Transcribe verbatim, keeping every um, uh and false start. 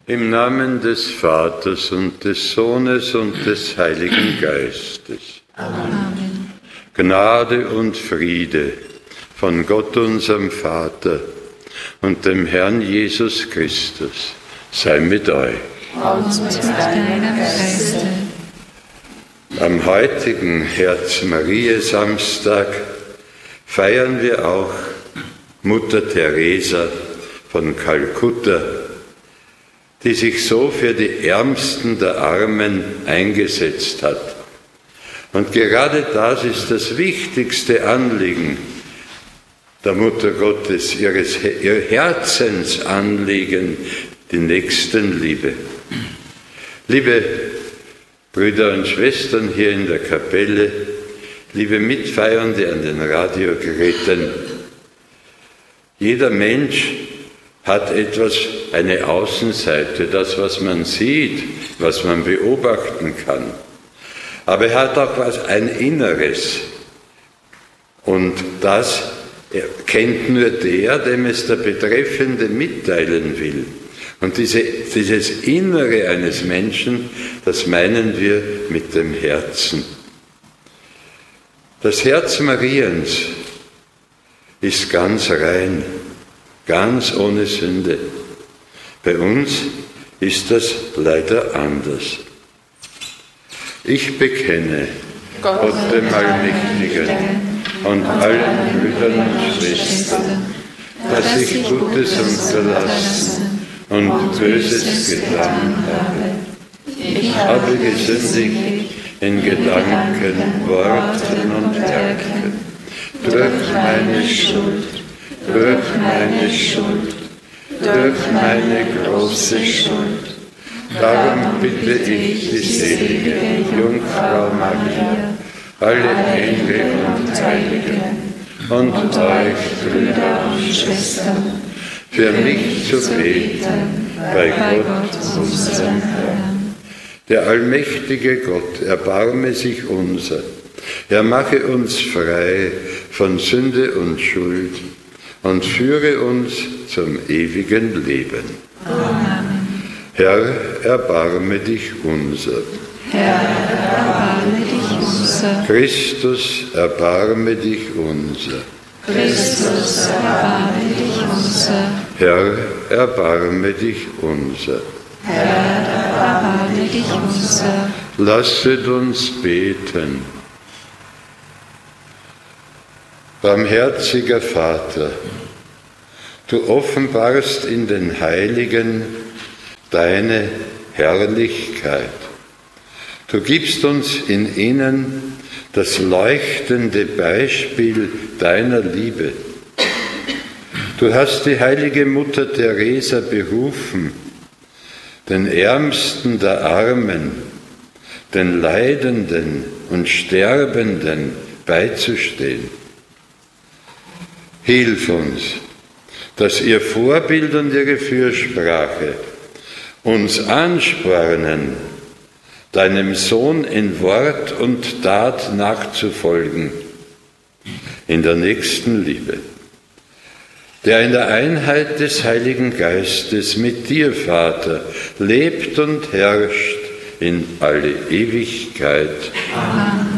Im Namen des Vaters und des Sohnes und des Heiligen Geistes. Amen. Gnade und Friede von Gott, unserem Vater, und dem Herrn Jesus Christus sei mit euch. Und mit deinem Geiste. Am heutigen Herz-Mariä-Samstag feiern wir auch Mutter Teresa von Kalkutta, die sich so für die Ärmsten der Armen eingesetzt hat. Und gerade das ist das wichtigste Anliegen der Mutter Gottes, ihres, ihr Herzensanliegen, die Nächstenliebe. Liebe Brüder und Schwestern hier in der Kapelle, liebe Mitfeiernde an den Radiogeräten, jeder Mensch hat etwas, eine Außenseite, das, was man sieht, was man beobachten kann. Aber er hat auch was, ein Inneres. Und das kennt nur der, dem es der Betreffende mitteilen will. Und diese, dieses Innere eines Menschen, das meinen wir mit dem Herzen. Das Herz Mariens ist ganz rein, ganz ohne Sünde. Bei uns ist das leider anders. Ich bekenne Gott, Gott dem Allmächtigen und allen Brüdern und Schwestern, dass ich Gutes unterlassen und Böses getan habe. Ich habe gesündigt in Gedanken, Worten und Werken, durch meine Schuld, durch meine Schuld, durch meine große Schuld. Darum bitte ich die selige Jungfrau Maria, alle Engel und Heiligen und euch, Brüder und Schwestern, für mich zu beten bei Gott, unserem Herrn. Der allmächtige Gott, erbarme sich unser, er mache uns frei von Sünde und Schuld und führe uns zum ewigen Leben. Amen. Herr, erbarme dich unser. Herr, erbarme dich unser. Christus, erbarme dich unser. Christus, erbarme dich unser. Herr, erbarme dich unser. Herr, erbarme dich unser. Lasset uns beten. Barmherziger Vater, du offenbarst in den Heiligen deine Herrlichkeit. Du gibst uns in ihnen das leuchtende Beispiel deiner Liebe. Du hast die heilige Mutter Teresa berufen, den Ärmsten der Armen, den Leidenden und Sterbenden beizustehen. Hilf uns, dass ihr Vorbild und ihre Fürsprache uns anspornen, deinem Sohn in Wort und Tat nachzufolgen, in der nächsten Liebe, der in der Einheit des Heiligen Geistes mit dir, Vater, lebt und herrscht in alle Ewigkeit. Amen.